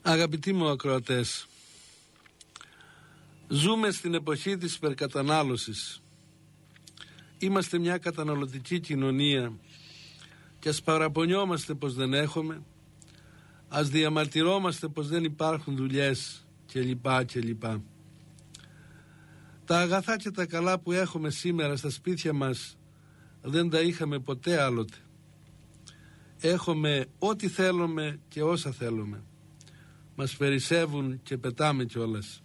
Αγαπητοί μου ακροατές, ζούμε στην εποχή της υπερκατανάλωσης. Είμαστε μια καταναλωτική κοινωνία και ας παραπονιόμαστε πως δεν έχουμε, ας διαμαρτυρόμαστε πως δεν υπάρχουν δουλειές κλπ. Τα αγαθά και τα καλά που έχουμε σήμερα στα σπίτια μας δεν τα είχαμε ποτέ άλλοτε. Έχουμε ό,τι θέλουμε και όσα θέλουμε. Μας περισσεύουν και πετάμε κιόλας.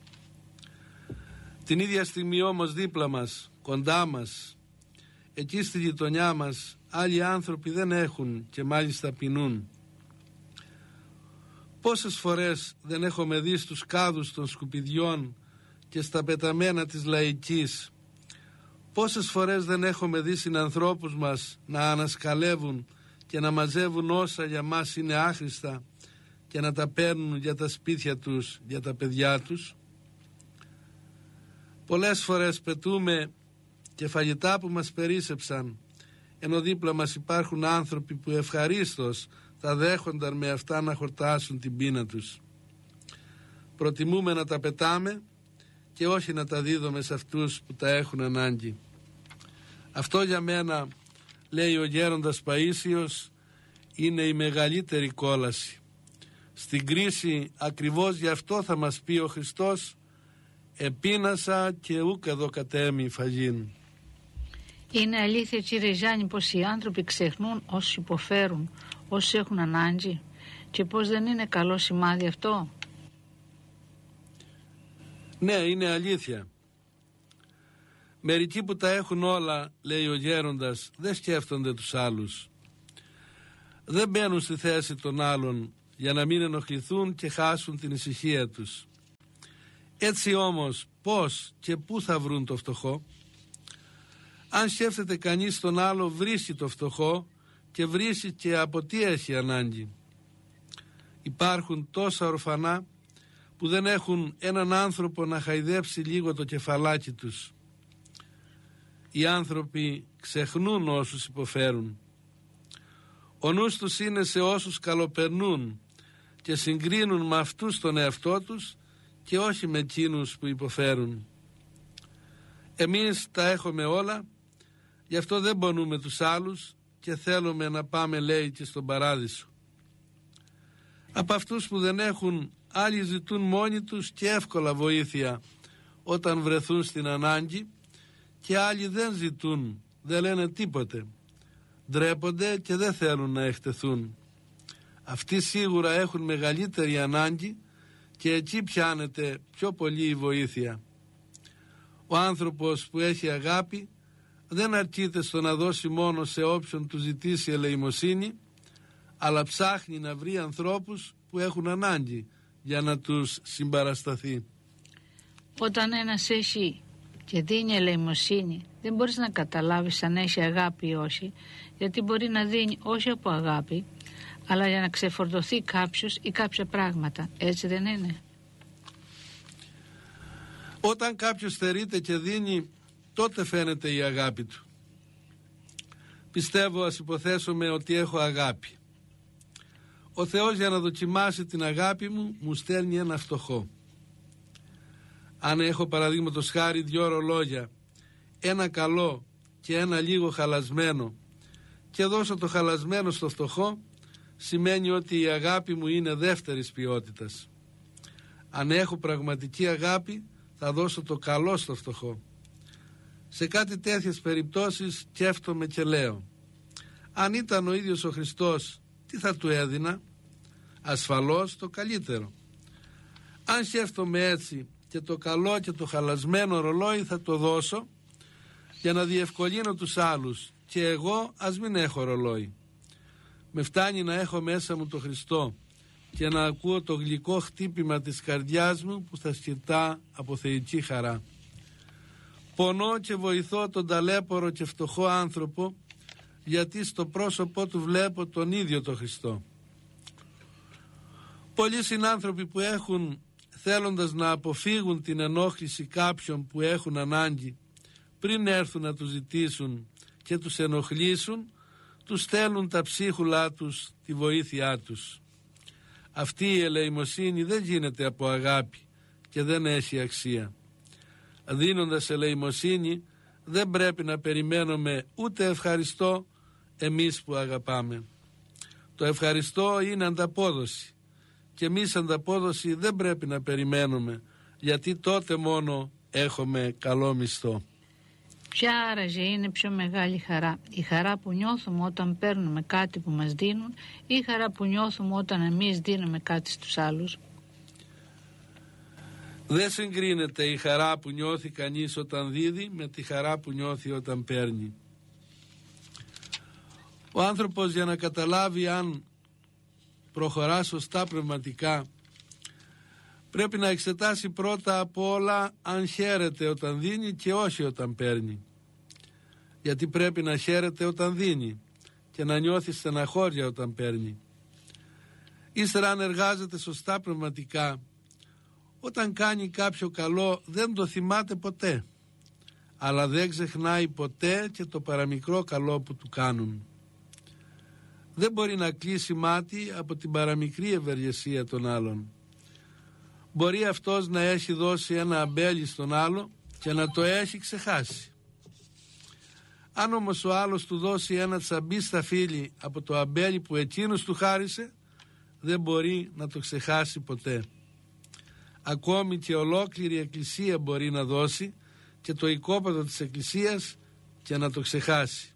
Την ίδια στιγμή όμως δίπλα μας, κοντά μας, εκεί στη γειτονιά μας, άλλοι άνθρωποι δεν έχουν και μάλιστα πεινούν. Πόσες φορές δεν έχουμε δει στους κάδους των σκουπιδιών και στα πεταμένα της λαϊκής, πόσες φορές δεν έχουμε δει συνανθρώπους μας να ανασκαλεύουν και να μαζεύουν όσα για μας είναι άχρηστα και να τα παίρνουν για τα σπίτια τους, για τα παιδιά τους. Πολλές φορές πετούμε και φαγητά που μας περίσσεψαν, ενώ δίπλα μας υπάρχουν άνθρωποι που ευχαρίστως θα δέχονταν με αυτά να χορτάσουν την πείνα τους. Προτιμούμε να τα πετάμε και όχι να τα δίδουμε σε αυτούς που τα έχουν ανάγκη. Αυτό για μένα, λέει ο γέροντας Παΐσιος, είναι η μεγαλύτερη κόλαση. Στην κρίση ακριβώς γι' αυτό θα μας πει ο Χριστός, επείνασα και ούκ εδώ κατέμει φαγήν. Είναι αλήθεια, κύριε Ζάνη, πως οι άνθρωποι ξεχνούν όσους υποφέρουν, όσους έχουν ανάγκη, και πως δεν είναι καλό σημάδι αυτό? Ναι, είναι αλήθεια. Μερικοί που τα έχουν όλα, λέει ο γέροντας, δεν σκέφτονται τους άλλους. Δεν μπαίνουν στη θέση των άλλων για να μην ενοχληθούν και χάσουν την ησυχία τους. Έτσι όμως πώς και πού θα βρουν το φτωχό? Αν σκέφτεται κανείς τον άλλο, βρίσκει το φτωχό και βρίσκει και από τι έχει ανάγκη. Υπάρχουν τόσα ορφανά που δεν έχουν έναν άνθρωπο να χαϊδέψει λίγο το κεφαλάκι τους. Οι άνθρωποι ξεχνούν όσους υποφέρουν. Ο νους τους είναι σε όσους καλοπερνούν και συγκρίνουν με αυτούς τον εαυτό τους και όχι με εκείνους που υποφέρουν. Εμείς τα έχουμε όλα, γι' αυτό δεν πονούμε τους άλλους και θέλουμε να πάμε, λέει, και στον παράδεισο. Από αυτούς που δεν έχουν, άλλοι ζητούν μόνοι τους και εύκολα βοήθεια όταν βρεθούν στην ανάγκη, και άλλοι δεν ζητούν, δεν λένε τίποτε. Ντρέπονται και δεν θέλουν να εκτεθούν. Αυτοί σίγουρα έχουν μεγαλύτερη ανάγκη και εκεί πιάνεται πιο πολύ η βοήθεια. Ο άνθρωπος που έχει αγάπη δεν αρκείται στο να δώσει μόνο σε όποιον του ζητήσει ελεημοσύνη, αλλά ψάχνει να βρει ανθρώπους που έχουν ανάγκη για να τους συμπαρασταθεί. Όταν ένας έχει και δίνει ελεημοσύνη, δεν μπορείς να καταλάβεις αν έχει αγάπη ή όχι, γιατί μπορεί να δίνει όχι από αγάπη, αλλά για να ξεφορτωθεί κάποιος ή κάποια πράγματα. Έτσι δεν είναι? Όταν κάποιος στερείται και δίνει, τότε φαίνεται η αγάπη του. Πιστεύω, ας υποθέσουμε ότι έχω αγάπη. Ο Θεός, για να δοκιμάσει την αγάπη μου, μου στέλνει ένα φτωχό. Αν έχω παραδείγματος χάρη 2 ρολόγια, ένα καλό και ένα λίγο χαλασμένο, και δώσω το χαλασμένο στο φτωχό, σημαίνει ότι η αγάπη μου είναι δεύτερης ποιότητας. Αν έχω πραγματική αγάπη, θα δώσω το καλό στο φτωχό. Σε κάτι τέτοιες περιπτώσεις σκέφτομαι και λέω, αν ήταν ο ίδιος ο Χριστός, τι θα του έδινα? Ασφαλώς το καλύτερο. Αν σκέφτομαι έτσι, και το καλό και το χαλασμένο ρολόι θα το δώσω για να διευκολύνω τους άλλους, και εγώ ας μην έχω ρολόι. Με φτάνει να έχω μέσα μου το Χριστό και να ακούω το γλυκό χτύπημα της καρδιάς μου που θα σκυρτά από θεϊκή χαρά. Πονώ και βοηθώ τον ταλέπορο και φτωχό άνθρωπο, γιατί στο πρόσωπό του βλέπω τον ίδιο τον Χριστό. Πολλοί συνάνθρωποι που έχουν, θέλοντας να αποφύγουν την ενόχληση κάποιων που έχουν ανάγκη, πριν έρθουν να τους ζητήσουν και τους ενοχλήσουν, τους στέλνουν τα ψίχουλά τους, τη βοήθειά τους. Αυτή η ελεημοσύνη δεν γίνεται από αγάπη και δεν έχει αξία. Δίνοντας ελεημοσύνη δεν πρέπει να περιμένουμε ούτε ευχαριστώ εμείς που αγαπάμε. Το ευχαριστώ είναι ανταπόδοση και εμείς ανταπόδοση δεν πρέπει να περιμένουμε, γιατί τότε μόνο έχουμε καλό μισθό. Ποια άραγε είναι πιο μεγάλη χαρά? Η χαρά που νιώθουμε όταν παίρνουμε κάτι που μας δίνουν ή η χαρά που νιώθουμε όταν εμείς δίνουμε κάτι στους άλλους? Δεν συγκρίνεται η χαρά που νιώθει κανείς όταν δίδει με τη χαρά που νιώθει όταν παίρνει. Ο άνθρωπος, για να καταλάβει αν προχωρά σωστά πνευματικά, πρέπει να εξετάσει πρώτα από όλα αν χαίρεται όταν δίνει και όχι όταν παίρνει. Γιατί πρέπει να χαίρεται όταν δίνει και να νιώθει στεναχώρια όταν παίρνει. Ύστερα, αν εργάζεται σωστά πνευματικά, όταν κάνει κάποιο καλό δεν το θυμάται ποτέ, αλλά δεν ξεχνάει ποτέ και το παραμικρό καλό που του κάνουν. Δεν μπορεί να κλείσει μάτι από την παραμικρή ευεργεσία των άλλων. Μπορεί αυτός να έχει δώσει ένα αμπέλι στον άλλο και να το έχει ξεχάσει. Αν όμως ο άλλος του δώσει ένα τσαμπί στα φύλλη από το αμπέλι που εκείνος του χάρισε, δεν μπορεί να το ξεχάσει ποτέ. Ακόμη και ολόκληρη εκκλησία μπορεί να δώσει και το οικόπεδο της εκκλησίας και να το ξεχάσει.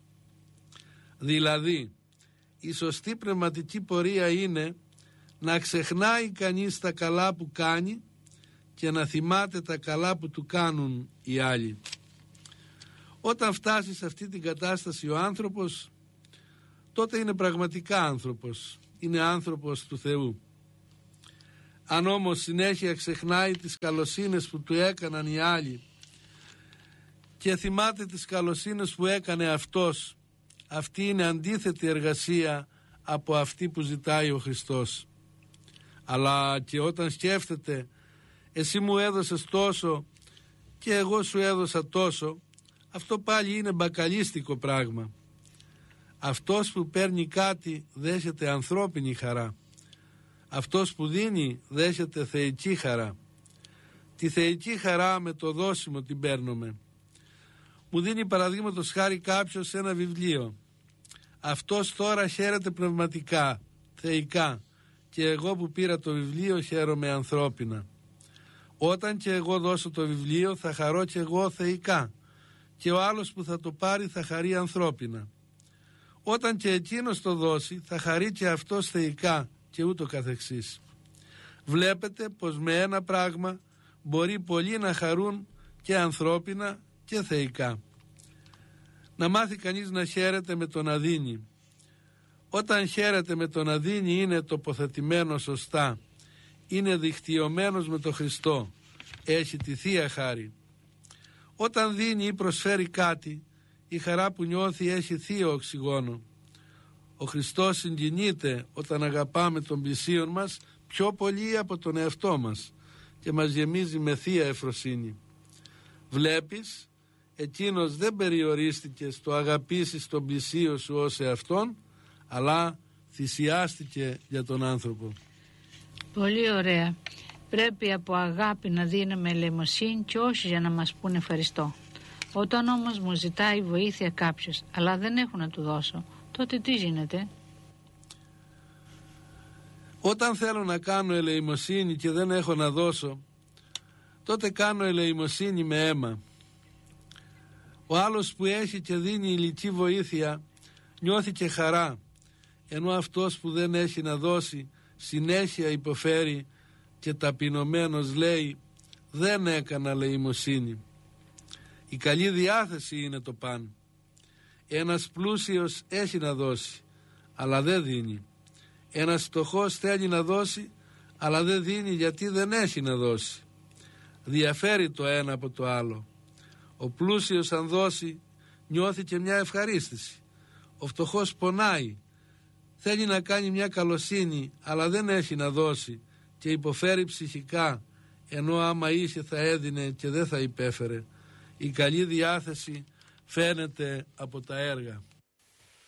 Δηλαδή, η σωστή πνευματική πορεία είναι να ξεχνάει κανείς τα καλά που κάνει και να θυμάται τα καλά που του κάνουν οι άλλοι. Όταν φτάσει σε αυτή την κατάσταση ο άνθρωπος, τότε είναι πραγματικά άνθρωπος, είναι άνθρωπος του Θεού. Αν όμως συνέχεια ξεχνάει τις καλοσύνες που του έκαναν οι άλλοι και θυμάται τις καλοσύνες που έκανε αυτός, αυτή είναι αντίθετη εργασία από αυτή που ζητάει ο Χριστός. Αλλά και όταν σκέφτεται εσύ μου έδωσες τόσο και εγώ σου έδωσα τόσο, αυτό πάλι είναι μπακαλίστικο πράγμα. Αυτός που παίρνει κάτι δέχεται ανθρώπινη χαρά. Αυτός που δίνει δέχεται θεϊκή χαρά. Τη θεϊκή χαρά με το δώσιμο την παίρνουμε. Μου δίνει παραδείγματος χάρη κάποιος ένα βιβλίο. Αυτός τώρα χαίρεται πνευματικά, θεϊκά, και εγώ που πήρα το βιβλίο χαίρομαι ανθρώπινα. Όταν και εγώ δώσω το βιβλίο θα χαρώ και εγώ θεϊκά και ο άλλος που θα το πάρει θα χαρεί ανθρώπινα. Όταν και εκείνος το δώσει θα χαρεί και αυτός θεϊκά και ούτω καθεξής. Βλέπετε πως με ένα πράγμα μπορεί πολλοί να χαρούν και ανθρώπινα και θεϊκά. Να μάθει κανείς να χαίρεται με το να δίνει. Όταν χαίρεται με το να δίνει είναι τοποθετημένο σωστά, είναι δικτυωμένος με τον Χριστό, έχει τη Θεία Χάρη. Όταν δίνει ή προσφέρει κάτι, η χαρά που νιώθει έχει θείο οξυγόνο. Ο Χριστός συγκινείται όταν αγαπάμε τον πλησίον μας πιο πολύ από τον εαυτό μας και μας γεμίζει με θεία ευφροσύνη. Βλέπεις, εκείνος δεν περιορίστηκε στο αγαπήσεις τον πλησίο σου ως εαυτόν, αλλά θυσιάστηκε για τον άνθρωπο. Πολύ ωραία. Πρέπει από αγάπη να δίνουμε ελεημοσύνη και όχι για να μας πούνε ευχαριστώ. Όταν όμως μου ζητάει βοήθεια κάποιος, αλλά δεν έχω να του δώσω, τότε τι γίνεται? Όταν θέλω να κάνω ελεημοσύνη και δεν έχω να δώσω, τότε κάνω ελεημοσύνη με αίμα. Ο άλλος που έχει και δίνει υλική βοήθεια νιώθει και χαρά, ενώ αυτός που δεν έχει να δώσει συνέχεια υποφέρει και ταπεινωμένος λέει δεν έκανα ελεημοσύνη. Η καλή διάθεση είναι το παν. Ένας πλούσιος έχει να δώσει αλλά δεν δίνει. Ένας φτωχός θέλει να δώσει αλλά δεν δίνει γιατί δεν έχει να δώσει. Διαφέρει το ένα από το άλλο. Ο πλούσιος αν δώσει νιώθει και μια ευχαρίστηση. Ο φτωχός πονάει, θέλει να κάνει μια καλοσύνη αλλά δεν έχει να δώσει και υποφέρει ψυχικά, ενώ άμα είχε θα έδινε και δεν θα υπέφερε. Η καλή διάθεση φαίνεται από τα έργα.